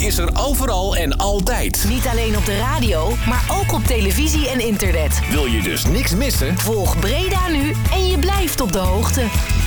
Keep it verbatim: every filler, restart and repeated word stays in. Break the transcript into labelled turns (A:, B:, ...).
A: is er overal en altijd.
B: Niet alleen op de radio, maar ook op televisie en internet.
A: Wil je dus niks missen?
B: Volg Breda Nu en je blijft op de hoogte.